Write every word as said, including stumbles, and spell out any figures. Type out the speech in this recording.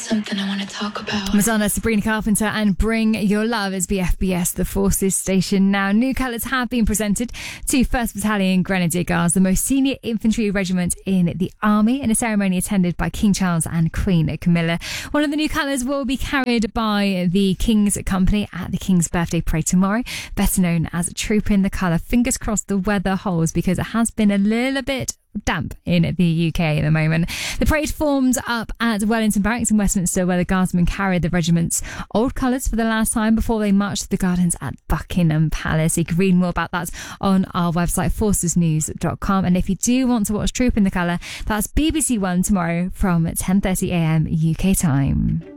something I want to talk about. Madonna, Sabrina Carpenter and Bring Your Love is B F B S, the Forces station now. New colours have been presented to first Battalion Grenadier Guards, the most senior infantry regiment in the army, in a ceremony attended by King Charles and Queen Camilla. One of the new colours will be carried by the King's Company at the King's Birthday Parade tomorrow, better known as Trooping the Colour. Fingers crossed the weather holds, because it has been a little bit damp in the U K at the moment. The parade formed up at Wellington Barracks in Westminster, where the Guardsmen carried the regiment's old colours for the last time before they marched to the gardens at Buckingham Palace. You can read more about that on our website, forces news dot com. And if you do want to watch Troop in the Colour, that's B B C One tomorrow from ten thirty a m U K time.